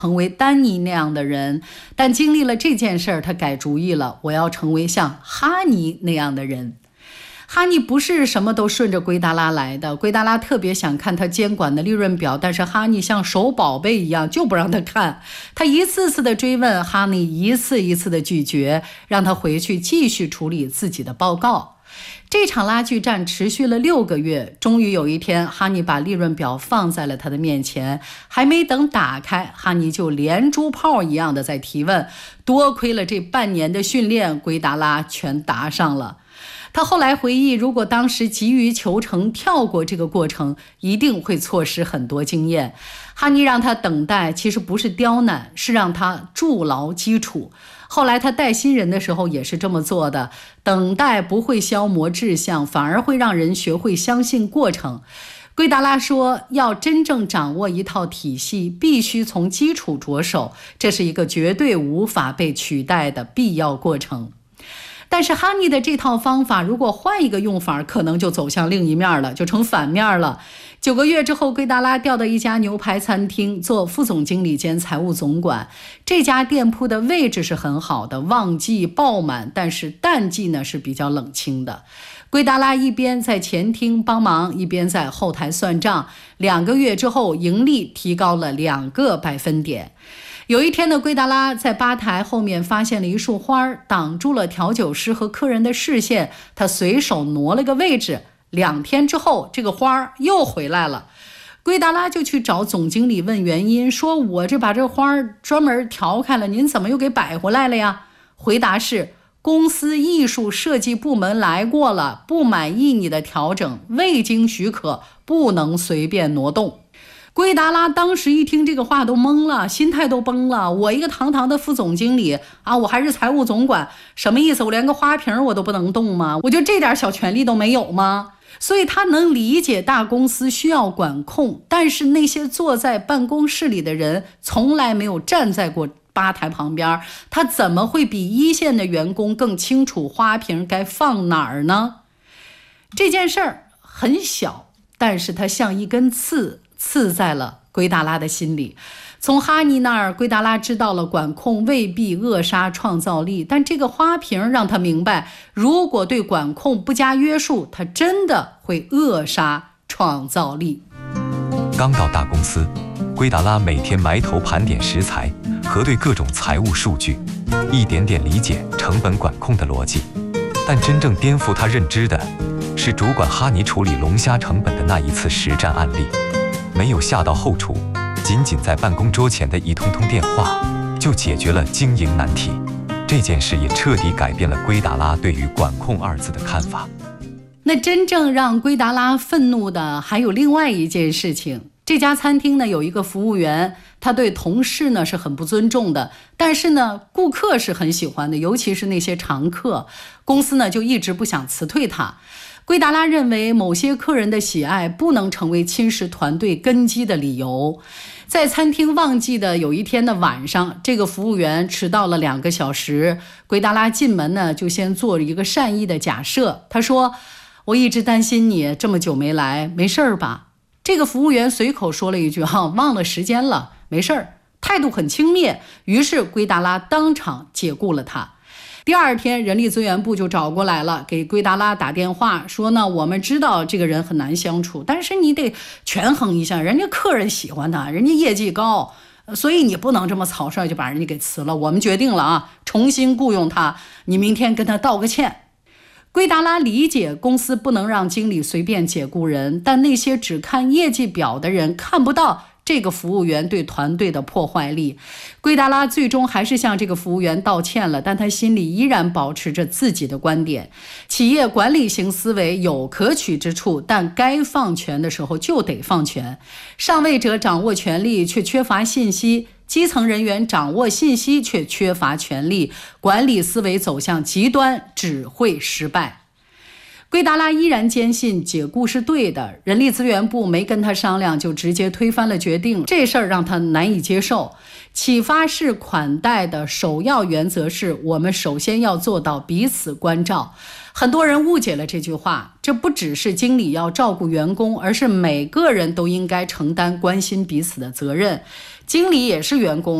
成为丹尼那样的人，但经历了这件事儿，他改主意了，我要成为像哈尼那样的人。哈尼不是什么都顺着圭达拉来的，圭达拉特别想看他监管的利润表，但是哈尼像守宝贝一样就不让他看，他一次次的追问，哈尼一次一次的拒绝，让他回去继续处理自己的报告。这场拉锯战持续了6个月，终于有一天，哈尼把利润表放在了他的面前，还没等打开，哈尼就连珠炮一样的在提问，多亏了这半年的训练，圭达拉全答上了。他后来回忆，如果当时急于求成，跳过这个过程，一定会错失很多经验。哈尼让他等待，其实不是刁难，是让他筑牢基础。后来他带新人的时候也是这么做的，等待不会消磨志向，反而会让人学会相信过程。圭达拉说，要真正掌握一套体系，必须从基础着手，这是一个绝对无法被取代的必要过程。但是哈尼的这套方法如果换一个用法，可能就走向另一面了，就成反面了。9个月之后，圭达拉调到一家牛排餐厅做副总经理兼财务总管。这家店铺的位置是很好的，旺季爆满，但是淡季呢是比较冷清的。圭达拉一边在前厅帮忙，一边在后台算账。2个月之后，盈利提高了2个百分点。有一天呢，圭达拉在吧台后面发现了一束花，挡住了调酒师和客人的视线，他随手挪了个位置。2天之后，这个花又回来了。圭达拉就去找总经理问原因，说我这把这花专门调开了，您怎么又给摆回来了呀？回答是，公司艺术设计部门来过了，不满意你的调整，未经许可不能随便挪动。圭达拉当时一听这个话都懵了，心态都崩了。我一个堂堂的副总经理啊，我还是财务总管，什么意思？我连个花瓶我都不能动吗？我就这点小权利都没有吗？所以他能理解大公司需要管控，但是那些坐在办公室里的人从来没有站在过吧台旁边，他怎么会比一线的员工更清楚花瓶该放哪儿呢？这件事儿很小，但是它像一根刺在了圭达拉的心里。从哈尼那儿，圭达拉知道了管控未必扼杀创造力，但这个花瓶让他明白，如果对管控不加约束，它真的会扼杀创造力。 刚到大公司，圭达拉每天埋头盘点食材，核对各种财务数据，一点点理解成本管控的逻辑。但真正颠覆他认知的是主管哈尼处理龙虾成本的那一次实战案例。没有下到后厨，仅仅在办公桌前的一通通电话就解决了经营难题。这件事也彻底改变了圭达拉对于管控2字的看法。 那真正让圭达拉愤怒的还有另外一件事情。这家餐厅呢有一个服务员，他对同事呢是很不尊重的，但是呢顾客是很喜欢的，尤其是那些常客。公司呢就一直不想辞退他。圭达拉认为某些客人的喜爱不能成为侵蚀团队根基的理由。在餐厅旺季的有一天的晚上，这个服务员迟到了2个小时。圭达拉进门呢就先做了一个善意的假设，他说，我一直担心你这么久没来，没事儿吧？这个服务员随口说了一句忘了时间了，没事儿，态度很轻蔑。于是圭达拉当场解雇了他。第2天，人力资源部就找过来了，给圭达拉打电话说呢，我们知道这个人很难相处，但是你得权衡一下，人家客人喜欢他，人家业绩高，所以你不能这么草率就把人家给辞了。我们决定了重新雇佣他，你明天跟他道个歉。圭达拉理解公司不能让经理随便解雇人，但那些只看业绩表的人看不到这个服务员对团队的破坏力。圭达拉最终还是向这个服务员道歉了，但他心里依然保持着自己的观点。企业管理型思维有可取之处，但该放权的时候就得放权。上位者掌握权力却缺乏信息，基层人员掌握信息却缺乏权力，管理思维走向极端只会失败。圭达拉依然坚信解雇是对的，人力资源部没跟他商量就直接推翻了决定，这事儿让他难以接受。启发式款待的首要原则是，我们首先要做到彼此关照。很多人误解了这句话，这不只是经理要照顾员工，而是每个人都应该承担关心彼此的责任。 经理也是员工。